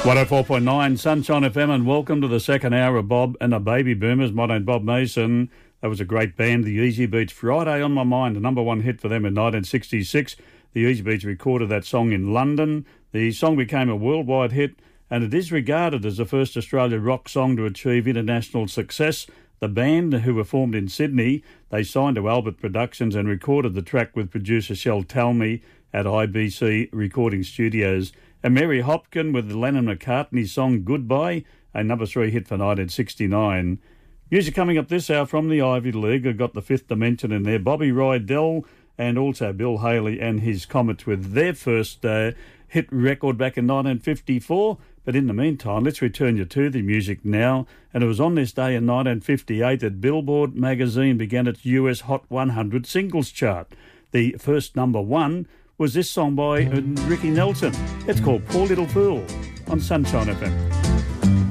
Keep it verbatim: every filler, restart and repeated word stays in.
one oh four point nine Sunshine F M, and welcome to the second hour of Bob and the Baby Boomers. My name's Bob Mason. That was a great band, the Easy Beats. Friday on My Mind, a number one hit for them in nineteen sixty-six. The Easy Beats recorded that song in London. The song became a worldwide hit, and it is regarded as the first Australian rock song to achieve international success. The band, who were formed in Sydney, they signed to Albert Productions and recorded the track with producer Shel Talmy at I B C Recording Studios. And Mary Hopkin with the Lennon-McCartney song Goodbye, a number three hit for nineteen sixty-nine. Music coming up this hour from the Ivy League. I've got the Fifth Dimension in there. Bobby Rydell and also Bill Haley and his Comets with their first uh, hit record back in nineteen fifty-four. But in the meantime, let's return you to the music now. And it was on this day in nineteen fifty-eight that Billboard magazine began its U S Hot one hundred singles chart. The first number one was this song by Ricky Nelson. It's called Poor Little Fool on Sunshine F M.